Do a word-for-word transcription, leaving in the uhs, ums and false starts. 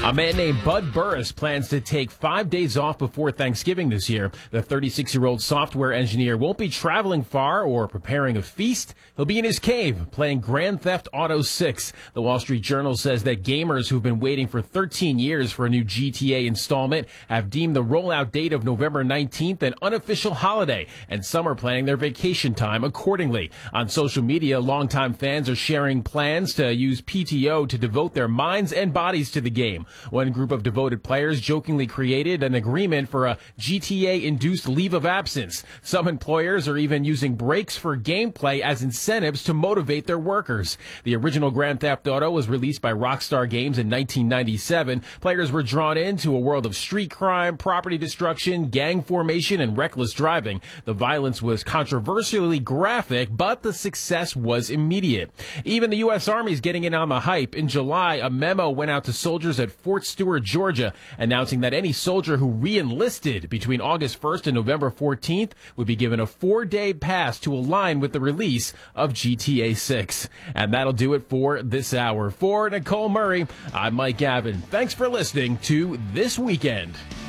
A man named Bud Burris plans to take five days off before Thanksgiving this year. The thirty-six-year-old software engineer won't be traveling far or preparing a feast. He'll be in his cave playing Grand Theft Auto six. The Wall Street Journal says that gamers who've been waiting for thirteen years for a new G T A installment have deemed the rollout date of November nineteenth an unofficial holiday, and some are planning their vacation time accordingly. On social media, longtime fans are sharing plans to use P T O to devote their minds and bodies to the game. One group of devoted players jokingly created an agreement for a G T A-induced leave of absence. Some employers are even using breaks for gameplay as incentives to motivate their workers. The original Grand Theft Auto was released by Rockstar Games in nineteen ninety-seven. Players were drawn into a world of street crime, property destruction, gang formation, and reckless driving. The violence was controversially graphic, but the success was immediate. Even the U S Army is getting in on the hype. In July, a memo went out to soldiers at Fort Stewart, Georgia, announcing that any soldier who re-enlisted between August first and November fourteenth would be given a four-day pass to align with the release of G T A six. And that'll do it for this hour. For Nicole Murray, I'm Mike Gavin. Thanks for listening to This Weekend.